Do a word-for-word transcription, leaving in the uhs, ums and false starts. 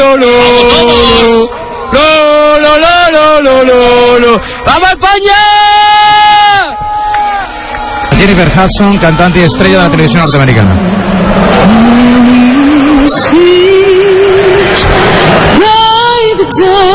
lo, lo. Lo, lo, lo, lo, lo, lo, lo. ¡Vamos España! Jennifer Hudson, cantante y estrella de la televisión norteamericana. Like the